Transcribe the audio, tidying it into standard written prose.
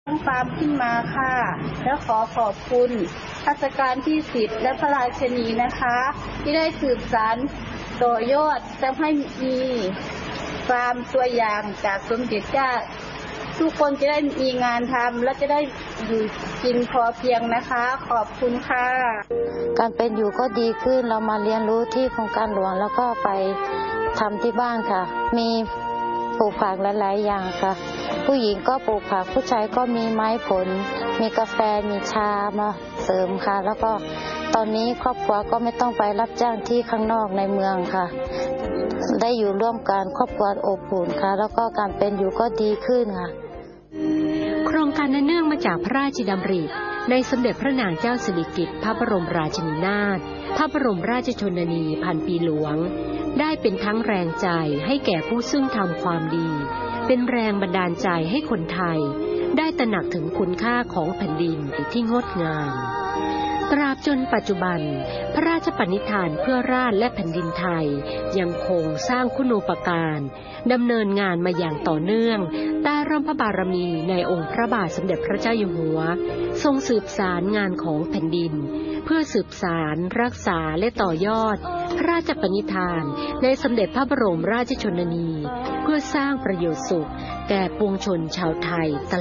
ตั้งฟาร์มขึ้นมาค่ะแล้วขอบคุณรัชกาลที่10และพระราชินีนะคะที่ได้สืบสานต่อยอดทำให้มีฟาร์มตัวอย่างจากสมเด็จย่าทุกคนจะได้มีงานทำและจะได้อยู่กินพอเพียงนะคะขอบคุณค่ะการเป็นอยู่ก็ดีขึ้นเรามาเรียนรู้ที่โครงการหลวงแล้วก็ไปทำที่บ้านค่ะมีปลูกผักหลายๆอย่างค่ะผู้หญิงก็ปลูกผักผู้ชายก็มีไม้ผลมีกาแฟมีชามาเสริมค่ะแล้วก็ตอนนี้ครอบครัวก็ไม่ต้องไปรับจ้างที่ข้างนอกในเมืองค่ะได้อยู่ร่วมกันครอบครัวอบอุ่นค่ะแล้วก็การเป็นอยู่ก็ดีขึ้นค่ะโครงการเนื่องมาจากพระราชดำริในสมเด็จพระนางเจ้าสิริกิติ์พระบรมราชินีนาถพระบรมราชชนนีพันปีหลวงได้เป็นทั้งแรงใจให้แก่ผู้ซึ่งทำความดีเป็นแรงบันดาลใจให้คนไทยได้ตระหนักถึงคุณค่าของแผ่นดินที่งดงามตราบจนปัจจุบันพระราชปณิธานเพื่อราษฎร์และแผ่นดินไทยยังคงสร้างคุณูปการดำเนินงานมาอย่างต่อเนื่องใต้ร่มพระบารมีในองค์พระบาทสมเด็จพระเจ้าอยู่หัวทรงสืบสารงานของแผ่นดินเพื่อสืบสานรักษาและต่อยอดพระราชปณิธานในสมเด็จพระบรมราชชนนีเพื่อสร้างประโยชน์สุขแก่ปวงชนชาวไทย